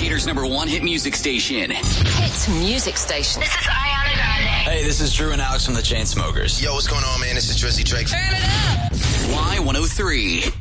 Gator's #1 hit music station. Hit music station. This is Ariana Grande. Hey, this is Drew and Alex from the Chainsmokers. Yo, what's going on, man? This is Drizzy Drake. Turn it up. Y103.